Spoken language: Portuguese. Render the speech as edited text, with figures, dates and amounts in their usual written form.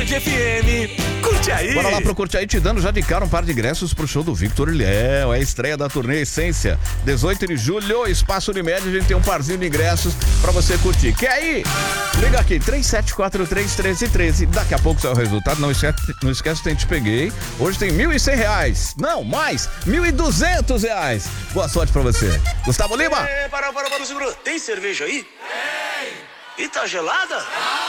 Band FM. Curte aí. Bora lá pro Curte Aí, te dando já de cara um par de ingressos pro show do Victor Léo. É a estreia da turnê Essência. 18 de julho, Espaço Unimed, a gente tem um parzinho de ingressos pra você curtir. Quer ir? Liga aqui, 37431313. Daqui a pouco sai o resultado. Não esquece, tem Te Peguei. Hoje tem R$1.100. Não, mais, R$1.200. Boa sorte pra você. Gustavo Lima. Para, segura. Tem cerveja aí? Tem. E tá gelada?